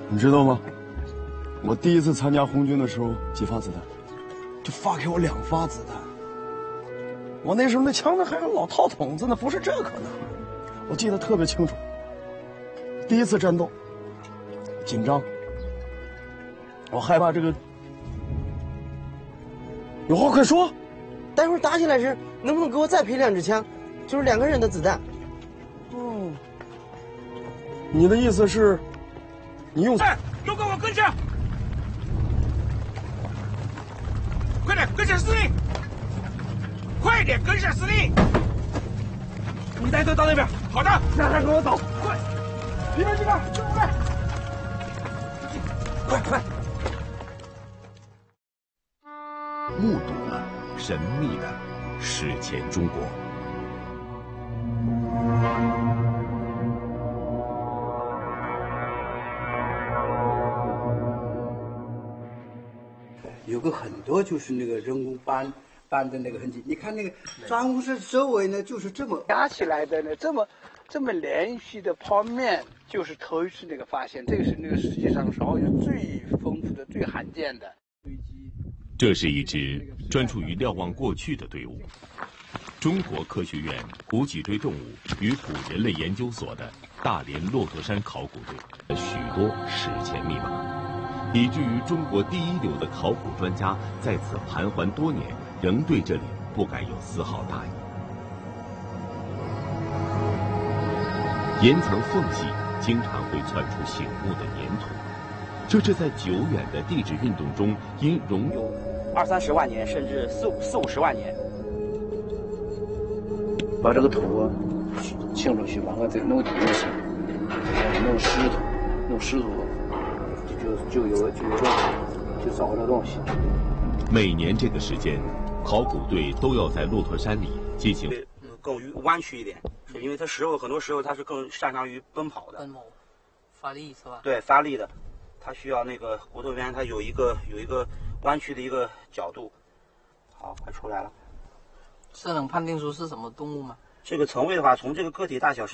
你知道吗？我第一次参加红军的时候，几发子弹，就发给我2发子弹。我那时候那枪呢还有老套筒子呢，不是这个呢。我记得特别清楚。第一次战斗，紧张，我害怕这个。有话快说。 待会儿打起来时，能不能给我再赔2支枪？就是2个人的子弹。 哦，你的意思是，你用？ 都给我跟上！快点跟上司令！快点跟上司令！ 你带队到那边。 好的， 让他跟我走。 快！里边这边，这边！ 快！ 目睹了神秘的史前中国。 有个很多就是那个人工搬的那个痕迹，你看那个转务室周围呢，就是这么压起来的呢，这么连续的剖面，就是头一次那个发现，这个是那个世界上少有最丰富的、最罕见的。 这是一支专注于瞭望过去的队伍——中国科学院古脊椎动物与古人类研究所的大连骆驼山考古队，许多史前密码，以至于中国第一流的考古专家在此盘桓多年，仍对这里不敢有丝毫大意。岩层缝隙经常会窜出醒目的粘土，这是在久远的地质运动中因溶有 20-30万年，甚至40-50万年。 把这个土清出去，往外再弄底就行，弄石头，就找着东西。 每年这个时间，考古队都要在骆驼山里进行更弯曲一点，是因为它很多时候它是更擅长于奔跑的， 发力是吧？ 对，发力的，它需要那个骨头边它有一个弯曲的一个角度。好，快出来了。 这能判定出是什么动物吗？ 这个层位的话，从这个个体大小